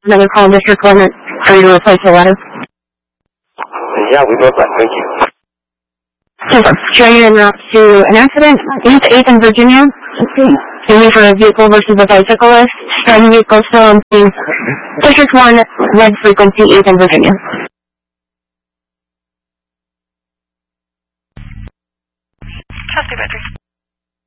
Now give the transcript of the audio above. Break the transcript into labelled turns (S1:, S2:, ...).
S1: another call, District 1, for you to replace the letter?
S2: Yeah, we both left. Thank you.
S1: Train en route to an accident, East 8th in Virginia. Aiming for a vehicle versus a bicyclist. Driving vehicle still in District 1, red frequency, 8th in Virginia.
S3: Chelsea Bedford.